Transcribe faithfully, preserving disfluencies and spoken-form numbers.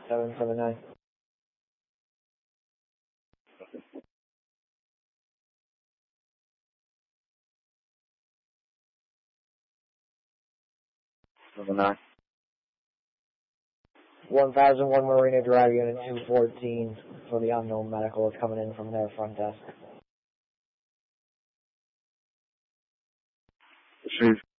seven seven nine. Seven nine. one thousand one Marina Drive, Unit two fourteen, for the unknown medical is coming in from their front desk. Received.